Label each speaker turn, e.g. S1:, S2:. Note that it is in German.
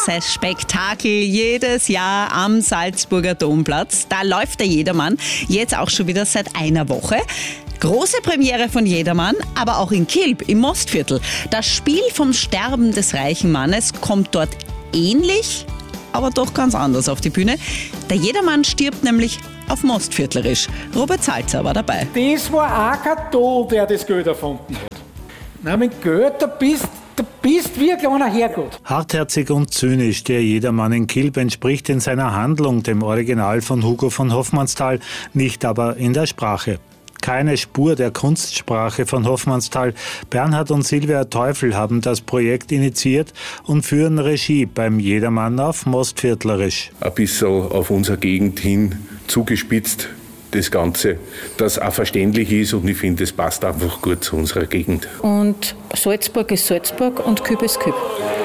S1: großes Spektakel jedes Jahr am Salzburger Domplatz. Da läuft der Jedermann jetzt auch schon wieder seit einer Woche. Große Premiere von Jedermann, aber auch in Kilb im Mostviertel. Das Spiel vom Sterben des reichen Mannes kommt dort ähnlich, aber doch ganz anders auf die Bühne. Der Jedermann stirbt nämlich auf Mostviertlerisch. Robert Salzer war dabei.
S2: Das war auch kein Tod, wer das Geld erfunden hat. Nein, mit Geld, da bist wie ein kleiner Herrgott.
S3: Hartherzig und zynisch, der Jedermann in Kilb entspricht in seiner Handlung dem Original von Hugo von Hofmannsthal, nicht aber in der Sprache. Keine Spur der Kunstsprache von Hofmannsthal. Bernhard und Silvia Teufel haben das Projekt initiiert und führen Regie beim Jedermann auf Mostviertlerisch.
S4: Ein bisschen auf unsere Gegend hin zugespitzt, das Ganze, das auch verständlich ist, und ich finde, es passt einfach gut zu unserer Gegend.
S5: Und Salzburg ist Salzburg und Kilb ist Kilb.